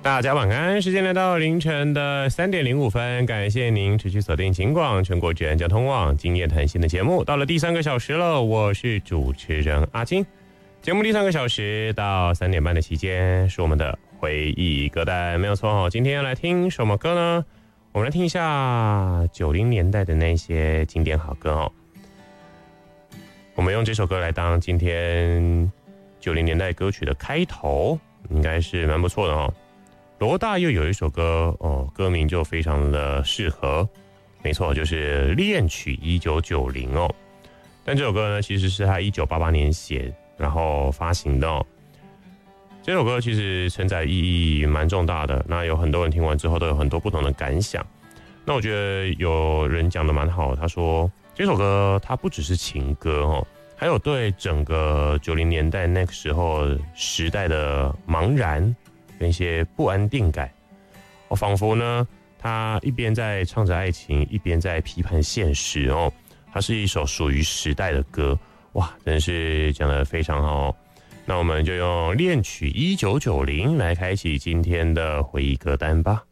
大家晚安，时间来到凌晨的3点05分，感谢您持续锁定警广全国治安交通网今夜谈心的节目，到了第3个小时了，我是主持人阿金。节目第3个小时到3点半的期间是我们的回忆歌单，没有错哦。今天要来听什么歌呢？我们来听一下90年代的那些经典好歌哦。我们用这首歌来当今天90年代歌曲的开头，应该是蛮不错的哦。罗大佑有一首歌哦，歌名就非常的适合，没错，就是《恋曲1990》哦。但这首歌呢，其实是他1988年写，然后发行的哦。这首歌其实承载意义蛮重大的，那有很多人听完之后都有很多不同的感想。那我觉得有人讲的蛮好，他说这首歌它不只是情歌哦，还有对整个90年代那个时候时代的茫然跟一些不安定感，我仿佛呢，他一边在唱着爱情，一边在批判现实哦。它是一首属于时代的歌，哇，真是讲得非常好哦。那我们就用恋曲1990来开启今天的回忆歌单吧。